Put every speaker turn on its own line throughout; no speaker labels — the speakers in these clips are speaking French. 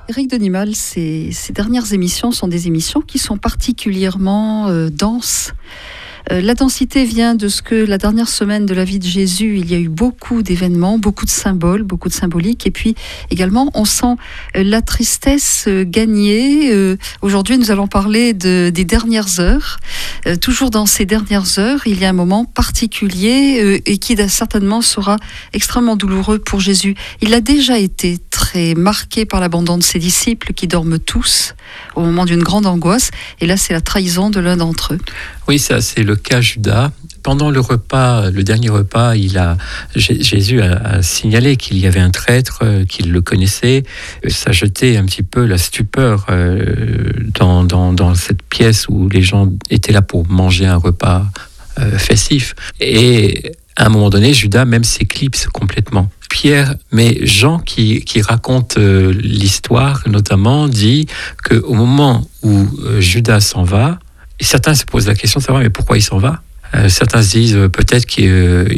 Éric Denimal, ces dernières émissions sont des émissions qui sont particulièrement denses. La densité vient de ce que la dernière semaine de la vie de Jésus, il y a eu beaucoup d'événements, beaucoup de symboles, beaucoup de symboliques. Et puis également, on sent la tristesse gagner. Aujourd'hui, nous allons parler des dernières heures. Toujours dans ces dernières heures, il y a un moment particulier et qui certainement sera extrêmement douloureux pour Jésus. Il a déjà été très marqué par l'abandon de ses disciples qui dorment tous au moment d'une grande angoisse. Et là, c'est la trahison de l'un d'entre eux.
Oui, ça, c'est le cas Judas. Pendant le repas, le dernier repas, Jésus a signalé qu'il y avait un traître, qu'il le connaissait. Ça jetait un petit peu la stupeur dans cette pièce où les gens étaient là pour manger un repas festif. Et à un moment donné, Judas même s'éclipse complètement. Pierre, mais Jean qui raconte l'histoire notamment, dit qu'au moment où Judas s'en va, et certains se posent la question de savoir mais pourquoi il s'en va. Certains se disent peut-être qu'il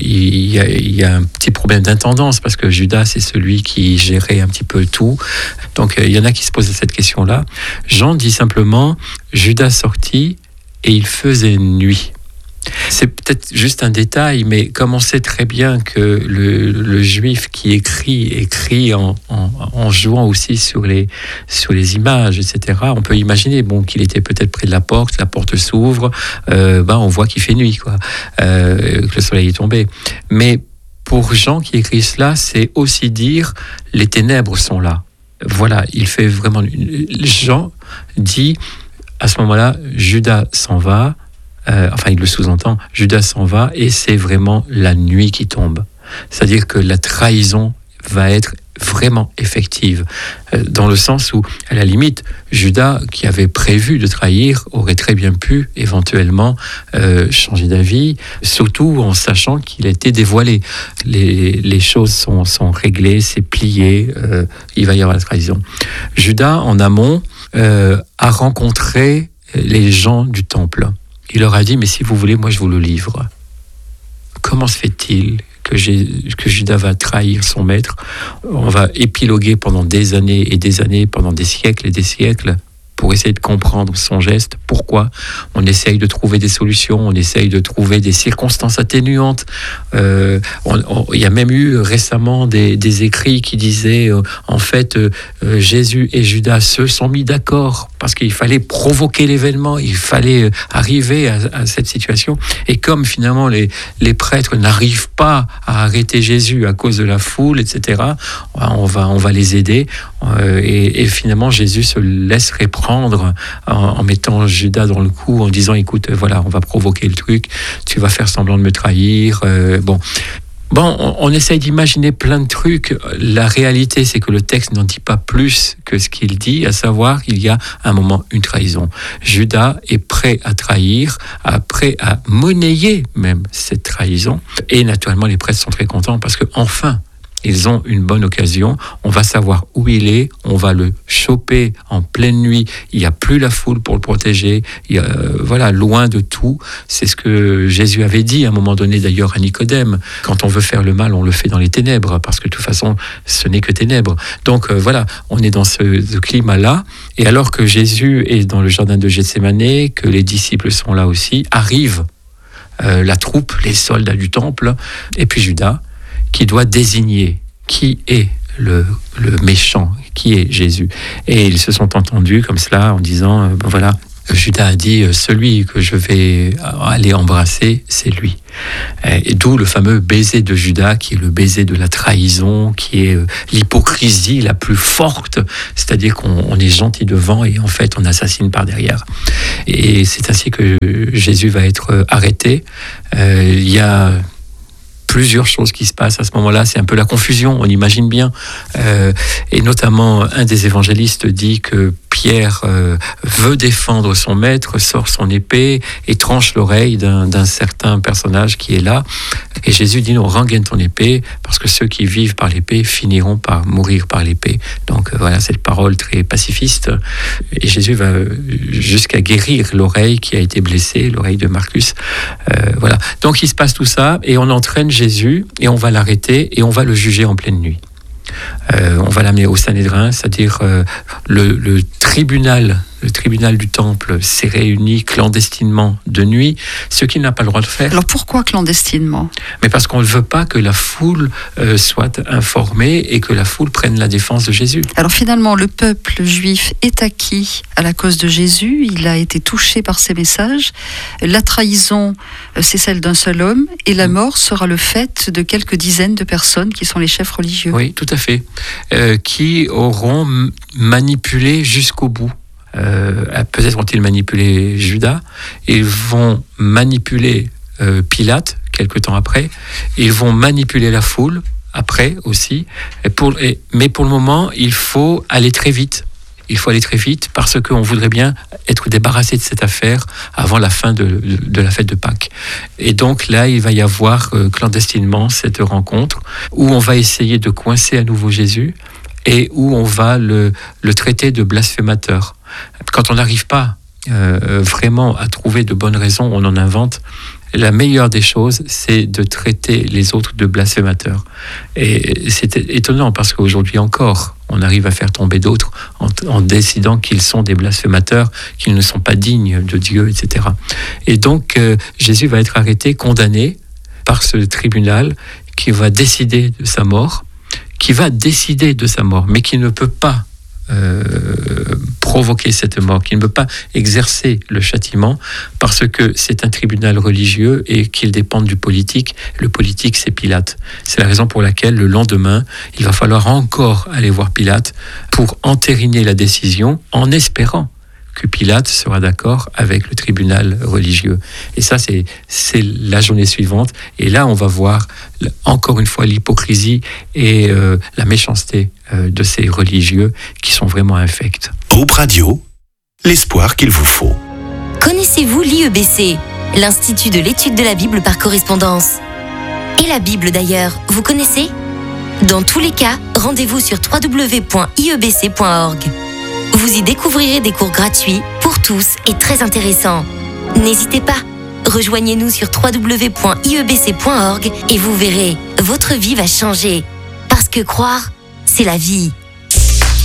y a un petit problème d'intendance parce que Judas c'est celui qui gérait un petit peu tout. Donc il y en a qui se posent cette question-là. Jean dit simplement Judas sortit et il faisait nuit. C'est peut-être juste un détail, mais comme on sait très bien que le juif qui écrit en jouant aussi sur les images, etc., on peut imaginer qu'il était peut-être près de la porte s'ouvre, on voit qu'il fait nuit, que le soleil est tombé. Mais pour Jean qui écrit cela, c'est aussi dire les ténèbres sont là. Voilà, il fait vraiment... Jean dit, à ce moment-là, Judas s'en va, il le sous-entend, Judas s'en va et c'est vraiment la nuit qui tombe. C'est-à-dire que la trahison va être vraiment effective, dans le sens où, à la limite, Judas, qui avait prévu de trahir, aurait très bien pu éventuellement changer d'avis, surtout en sachant qu'il a été dévoilé. Les choses sont réglées, c'est plié, il va y avoir la trahison. Judas, en amont, a rencontré les gens du temple. Il leur a dit, mais si vous voulez, moi je vous le livre. Comment se fait-il que Judas va trahir son maître? On va épiloguer pendant des années et des années, pendant des siècles et des siècles, pour essayer de comprendre son geste. Pourquoi? On essaye de trouver des solutions, on essaye de trouver des circonstances atténuantes. Il y a même eu récemment des écrits qui disaient en fait Jésus et Judas se sont mis d'accord parce qu'il fallait provoquer l'événement, il fallait arriver à cette situation. Et comme finalement les prêtres n'arrivent pas à arrêter Jésus à cause de la foule, etc., on va les aider. Et finalement Jésus se laisse reprendre en mettant Judas dans le coup, en disant écoute, voilà, on va provoquer le truc, tu vas faire semblant de me trahir. On essaye d'imaginer plein de trucs. La réalité, c'est que le texte n'en dit pas plus que ce qu'il dit, à savoir qu'il y a un moment une trahison. Judas est prêt à trahir, prêt à monnayer même cette trahison. Et naturellement, les prêtres sont très contents parce que enfin, ils ont une bonne occasion, on va savoir où il est, on va le choper en pleine nuit, il n'y a plus la foule pour le protéger, loin de tout. C'est ce que Jésus avait dit à un moment donné d'ailleurs à Nicodème. Quand on veut faire le mal, on le fait dans les ténèbres, parce que de toute façon, ce n'est que ténèbres. Donc on est dans ce climat-là, et alors que Jésus est dans le jardin de Gethsémanée, que les disciples sont là aussi, arrive la troupe, les soldats du temple, et puis Judas, qui doit désigner qui est le méchant, qui est Jésus. Et ils se sont entendus comme cela en disant, Judas a dit, celui que je vais aller embrasser, c'est lui. Et d'où le fameux baiser de Judas, qui est le baiser de la trahison, qui est l'hypocrisie la plus forte, c'est-à-dire qu'on est gentil devant et en fait on assassine par derrière. Et c'est ainsi que Jésus va être arrêté. Il y a plusieurs choses qui se passent à ce moment-là, c'est un peu la confusion, on imagine bien. Et notamment, un des évangélistes dit que Pierre veut défendre son maître, sort son épée et tranche l'oreille d'un certain personnage qui est là. Et Jésus dit non, rengaine ton épée, parce que ceux qui vivent par l'épée finiront par mourir par l'épée. Donc cette parole très pacifiste. Et Jésus va jusqu'à guérir l'oreille qui a été blessée, l'oreille de Marcus. Donc il se passe tout ça, et on entraîne Jésus, et on va l'arrêter, et on va le juger en pleine nuit. On va l'amener au Sanhédrin, c'est-à-dire le tribunal du temple s'est réuni clandestinement de nuit, ce qu'il n'a pas le droit de faire.
Alors pourquoi clandestinement ?
Mais parce qu'on ne veut pas que la foule soit informée et que la foule prenne la défense de Jésus.
Alors finalement, le peuple juif est acquis à la cause de Jésus, il a été touché par ses messages. La trahison, c'est celle d'un seul homme, et la mort sera le fait de quelques dizaines de personnes qui sont les chefs religieux.
Oui, tout à fait. Qui auront manipulé jusqu'au bout. Peut-être vont-ils manipuler Judas, ils vont manipuler Pilate quelque temps après, ils vont manipuler la foule après aussi, mais pour le moment il faut aller très vite. Il faut aller très vite parce qu'on voudrait bien être débarrassé de cette affaire avant la fin de la fête de Pâques. Et donc là, il va y avoir clandestinement cette rencontre où on va essayer de coincer à nouveau Jésus et où on va le traiter de blasphémateur. Quand on n'arrive pas vraiment à trouver de bonnes raisons, on en invente. La meilleure des choses, c'est de traiter les autres de blasphémateurs. Et c'est étonnant parce qu'aujourd'hui encore, on arrive à faire tomber d'autres en décidant qu'ils sont des blasphémateurs, qu'ils ne sont pas dignes de Dieu, etc. Et donc, Jésus va être arrêté, condamné par ce tribunal qui va décider de sa mort, mais qui ne peut pas provoquer cette mort, qui ne peut pas exercer le châtiment parce que c'est un tribunal religieux et qu'il dépend du politique. Le politique, c'est Pilate. C'est la raison pour laquelle le lendemain, il va falloir encore aller voir Pilate pour entériner la décision en espérant que Pilate sera d'accord avec le tribunal religieux. Et ça, c'est la journée suivante. Et là, on va voir encore une fois l'hypocrisie et la méchanceté de ces religieux qui sont vraiment infects.
Hope Radio, l'espoir qu'il vous faut.
Connaissez-vous l'IEBC, l'Institut de l'étude de la Bible par correspondance? Et la Bible d'ailleurs, vous connaissez? Dans tous les cas, rendez-vous sur www.iebc.org. Vous y découvrirez des cours gratuits pour tous et très intéressants. N'hésitez pas, rejoignez-nous sur www.iebc.org et vous verrez, votre vie va changer. Parce que croire, c'est la vie.